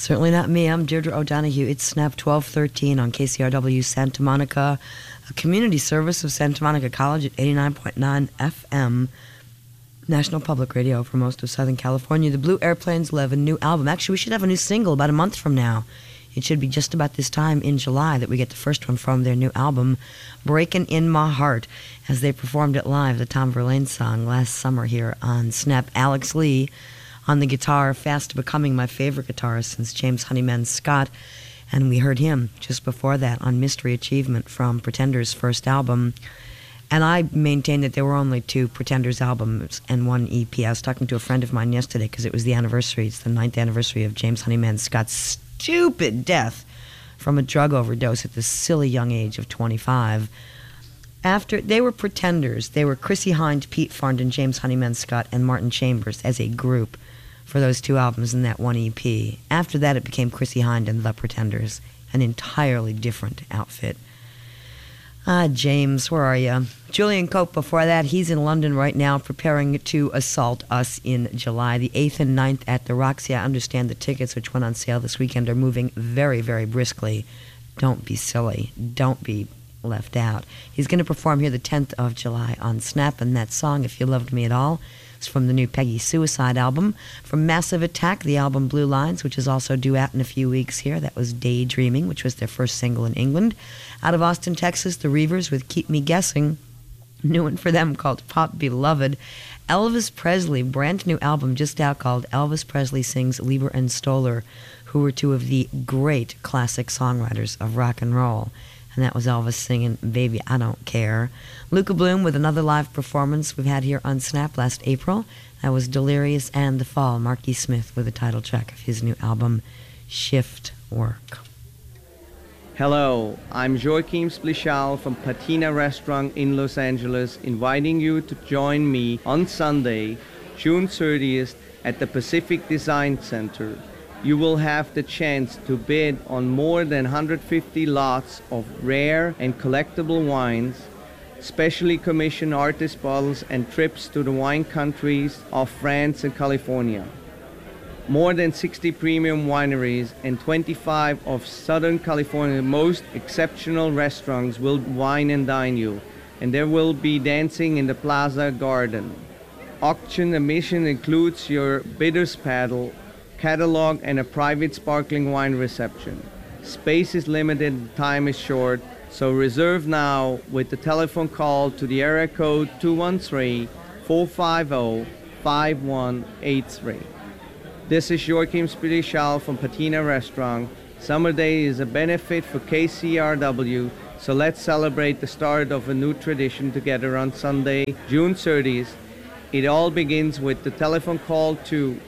Certainly not me. I'm Deirdre O'Donoghue. It's Snap 1213 on KCRW Santa Monica, a community service of Santa Monica College at 89.9 FM, National Public Radio for most of Southern California. The Blue Airplanes will have a new album. Actually, we should have a new single about a month from now. It should be just about this time in July that we get the first one from their new album, Breakin' in My Heart, as they performed it live, the Tom Verlaine song, last summer here on Snap. Alex Lee on the guitar, fast becoming my favorite guitarist since James Honeyman Scott, and we heard him just before that on Mystery Achievement from Pretenders' first album. And I maintain that there were only two Pretenders albums and one EP. I was talking to a friend of mine yesterday because it was the anniversary. It's the 9th anniversary of James Honeyman Scott's stupid death from a drug overdose at the silly young age of 25. After they were Pretenders, they were Chrissie Hynde, Pete Farndon, James Honeyman Scott, and Martin Chambers as a group for those two albums and that one EP. After that, it became Chrissie Hynde and the Pretenders, an entirely different outfit. James, where are you? Julian Cope before that. He's in London right now preparing to assault us in July, the 8th and 9th at the Roxy. I understand the tickets, which went on sale this weekend, are moving very, very briskly. Don't be silly. Don't be left out. He's going to perform here the 10th of July on Snap, and that song, If You Loved Me at All, is from the new Peggy Suicide album. From Massive Attack, the album Blue Lines, which is also due out in a few weeks here. That was Daydreaming, which was their first single in England. Out of Austin, Texas, the Reavers with Keep Me Guessing, new one for them called Pop Beloved. Elvis Presley, brand new album just out called Elvis Presley Sings Lieber and Stoller, who were two of the great classic songwriters of rock and roll. And that was Elvis singing Baby I Don't Care. Luca Bloom with another live performance we've had here on Snap last April. That was Delirious and The Fall. Marky Smith with a title track of his new album, Shift Work. Hello, I'm Joachim Splichal from Patina Restaurant in Los Angeles, inviting you to join me on Sunday, June 30th at the Pacific Design Center. You will have the chance to bid on more than 150 lots of rare and collectible wines, specially commissioned artist bottles, and trips to the wine countries of France and California. More than 60 premium wineries and 25 of Southern California's most exceptional restaurants will wine and dine you, and there will be dancing in the Plaza Garden. Auction admission includes your bidder's paddle, catalog, and a private sparkling wine reception. Space is limited, time is short, so reserve now with the telephone call to the area code 213-450-5183. This is Joachim Splichal from Patina Restaurant. Summer Day is a benefit for KCRW, so let's celebrate the start of a new tradition together on Sunday, June 30th. It all begins with the telephone call to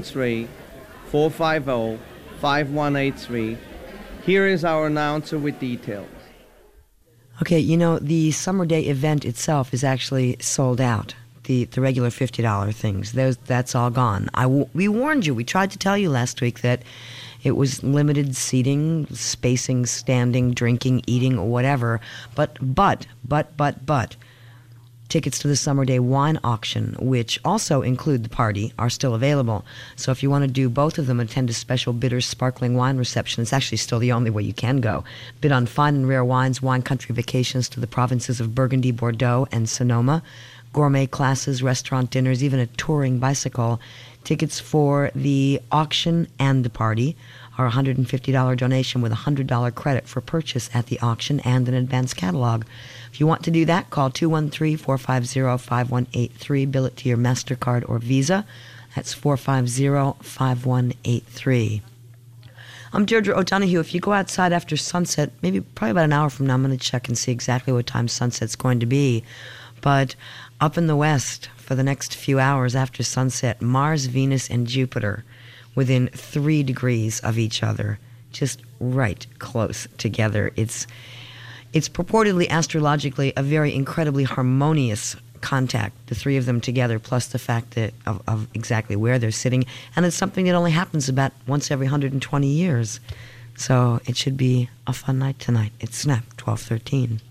213-450-5183. Here is our announcer with details. Okay, you know, the Summer Day event itself is actually sold out. The regular $50 things, that's all gone. We warned you. We tried to tell you last week that it was limited seating, spacing, standing, drinking, eating, or whatever. But. Tickets to the Summer Day wine auction, which also include the party, are still available. So if you want to do both of them, attend a special bitter sparkling wine reception. It's actually still the only way you can go. Bid on fine and rare wines, wine country vacations to the provinces of Burgundy, Bordeaux, and Sonoma, gourmet classes, restaurant dinners, even a touring bicycle. Tickets for the auction and the party are a $150 donation with a $100 credit for purchase at the auction and an advance catalog. If you want to do that, call 213-450-5183. Bill it to your MasterCard or Visa. That's 450-5183. I'm Deirdre O'Donoghue. If you go outside after sunset, probably about an hour from now, I'm going to check and see exactly what time sunset's going to be. But up in the west, for the next few hours after sunset, Mars, Venus, and Jupiter within 3 degrees of each other, just right close together. It's purportedly astrologically a very incredibly harmonious contact, the three of them together, plus the fact that of exactly where they're sitting. And it's something that only happens about once every 120 years. So it should be a fun night tonight. It's Snap 1213.